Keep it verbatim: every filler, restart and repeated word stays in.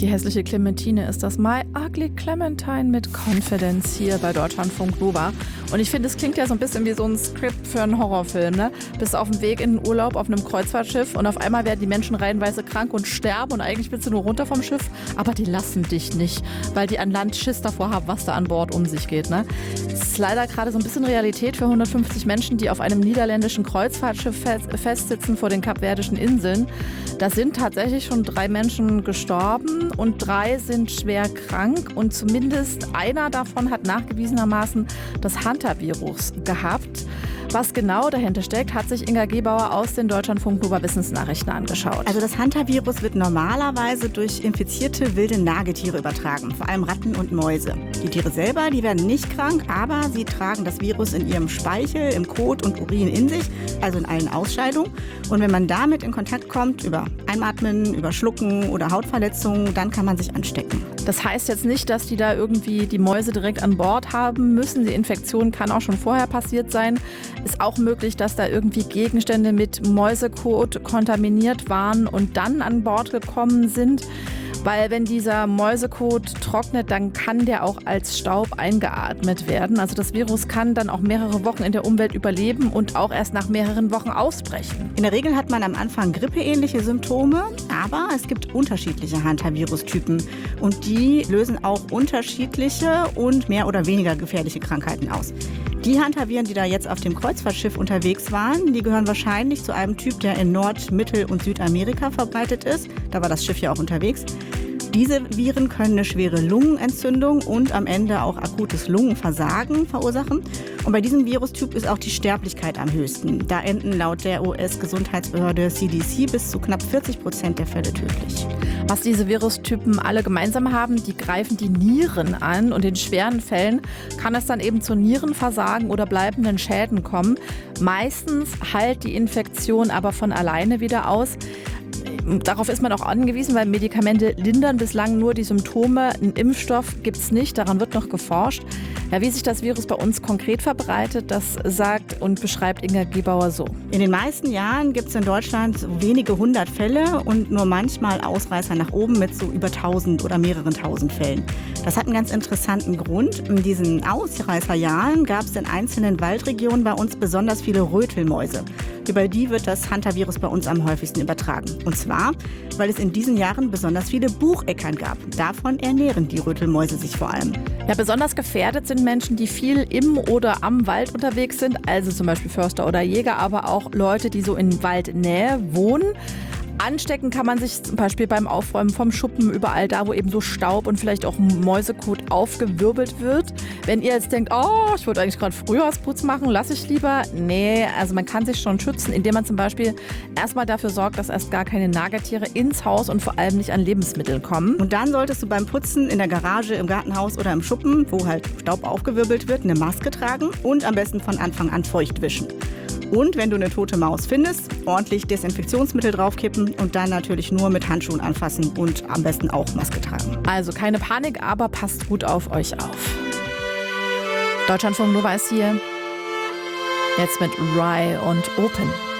Die hässliche Clementine ist das My Ugly Clementine mit Confidence hier bei Deutschlandfunk Nova. Und ich finde, es klingt ja so ein bisschen wie so ein Skript für einen Horrorfilm, ne? Bist auf dem Weg in den Urlaub auf einem Kreuzfahrtschiff und auf einmal werden die Menschen reihenweise krank und sterben und eigentlich willst du nur runter vom Schiff, aber die lassen dich nicht, weil die an Land Schiss davor haben, was da an Bord um sich geht, ne? Das ist leider gerade so ein bisschen Realität für hundertfünfzig Menschen, die auf einem niederländischen Kreuzfahrtschiff festsitzen vor den Kapverdischen Inseln. Da sind tatsächlich schon drei Menschen gestorben und drei sind schwer krank und zumindest einer davon hat nachgewiesenermaßen das Hunter-Virus gehabt. Was genau dahinter steckt, hat sich Inga Gebauer aus den Deutschlandfunk Nova Wissensnachrichten angeschaut. Also das Hunter-Virus wird normalerweise durch infizierte wilde Nagetiere übertragen, vor allem Ratten und Mäuse. Die Tiere selber, die werden nicht krank, aber sie tragen das Virus in ihrem Speichel, im Kot und Urin in sich, also in allen Ausscheidungen. Und wenn man damit in Kontakt kommt, über Einatmen, über Schlucken oder Hautverletzungen, dann kann man sich anstecken. Das heißt jetzt nicht, dass die da irgendwie die Mäuse direkt an Bord haben müssen. Die Infektion kann auch schon vorher passiert sein. Ist auch möglich, dass da irgendwie Gegenstände mit Mäusekot kontaminiert waren und dann an Bord gekommen sind. Weil wenn dieser Mäusekot trocknet, dann kann der auch als Staub eingeatmet werden. Also das Virus kann dann auch mehrere Wochen in der Umwelt überleben und auch erst nach mehreren Wochen ausbrechen. In der Regel hat man am Anfang grippeähnliche Symptome, aber es gibt unterschiedliche Hunter-Virus-Typen und die lösen auch unterschiedliche und mehr oder weniger gefährliche Krankheiten aus. Die Hunter-Viren, die da jetzt auf dem Kreuzfahrtschiff unterwegs waren, die gehören wahrscheinlich zu einem Typ, der in Nord-, Mittel- und Südamerika verbreitet ist. Da war das Schiff ja auch unterwegs. Diese Viren können eine schwere Lungenentzündung und am Ende auch akutes Lungenversagen verursachen. Und bei diesem Virustyp ist auch die Sterblichkeit am höchsten. Da enden laut der U S-Gesundheitsbehörde C D C bis zu knapp vierzig Prozent der Fälle tödlich. Was diese Virustypen alle gemeinsam haben, die greifen die Nieren an und in schweren Fällen kann es dann eben zu Nierenversagen oder bleibenden Schäden kommen. Meistens heilt die Infektion aber von alleine wieder aus. Darauf ist man auch angewiesen, weil Medikamente lindern bislang nur die Symptome. Einen Impfstoff gibt es nicht, daran wird noch geforscht. Ja, wie sich das Virus bei uns konkret verbreitet, das sagt und beschreibt Inga Gebauer so. In den meisten Jahren gibt es in Deutschland wenige hundert Fälle und nur manchmal Ausreißer nach oben mit so über tausend oder mehreren tausend Fällen. Das hat einen ganz interessanten Grund. In diesen Ausreißerjahren gab es in einzelnen Waldregionen bei uns besonders viele Rötelmäuse. Über die wird das Hunter-Virus bei uns am häufigsten übertragen. Und zwar, weil es in diesen Jahren besonders viele Bucheckern gab. Davon ernähren die Rötelmäuse sich vor allem. Ja, besonders gefährdet sind Menschen, die viel im oder am Wald unterwegs sind, also zum Beispiel Förster oder Jäger, aber auch Leute, die so in Waldnähe wohnen. Anstecken kann man sich zum Beispiel beim Aufräumen vom Schuppen, überall da, wo eben so Staub und vielleicht auch Mäusekot aufgewirbelt wird. Wenn ihr jetzt denkt, oh, ich wollte eigentlich gerade Frühjahrsputz machen, lasse ich lieber. Nee, also man kann sich schon schützen, indem man zum Beispiel erstmal dafür sorgt, dass erst gar keine Nagetiere ins Haus und vor allem nicht an Lebensmittel kommen. Und dann solltest du beim Putzen in der Garage, im Gartenhaus oder im Schuppen, wo halt Staub aufgewirbelt wird, eine Maske tragen und am besten von Anfang an feucht wischen. Und wenn du eine tote Maus findest, ordentlich Desinfektionsmittel draufkippen und dann natürlich nur mit Handschuhen anfassen und am besten auch Maske tragen. Also keine Panik, aber passt gut auf euch auf. Deutschlandfunk Nova ist hier. Jetzt mit Rye und Open.